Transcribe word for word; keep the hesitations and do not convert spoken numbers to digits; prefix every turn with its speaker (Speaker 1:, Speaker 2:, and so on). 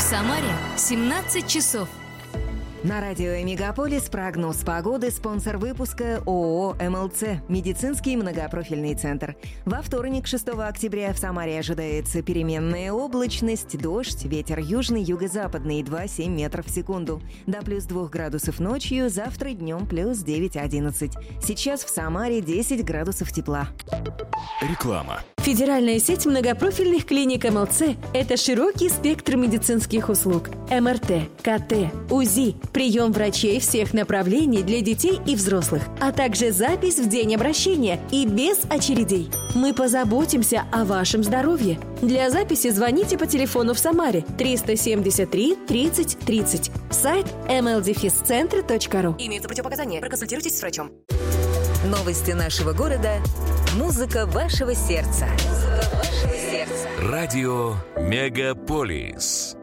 Speaker 1: Самаре семнадцать часов.
Speaker 2: На радио «Мегаполис» прогноз погоды, спонсор выпуска ООО «МЛЦ» – медицинский многопрофильный центр. Во вторник, шестого октября, в Самаре ожидается переменная облачность, дождь, ветер южный, юго-западный два целых семь метров в секунду. До плюс двух градусов ночью, завтра днем плюс девять одиннадцать. Сейчас в Самаре десять градусов тепла.
Speaker 3: Реклама.
Speaker 4: Федеральная сеть многопрофильных клиник МЛЦ – это широкий спектр медицинских услуг. МРТ, КТ, УЗИ, прием врачей всех направлений для детей и взрослых, а также запись в день обращения и без очередей. Мы позаботимся о вашем здоровье. Для записи звоните по телефону в Самаре триста семьдесят три тридцать тридцать. Сайт эм эл дефис центр точка ру.
Speaker 2: Имеются противопоказания. Проконсультируйтесь с врачом. Новости нашего города. Музыка вашего сердца. Музыка вашего сердца.
Speaker 3: Радио «Мегаполис».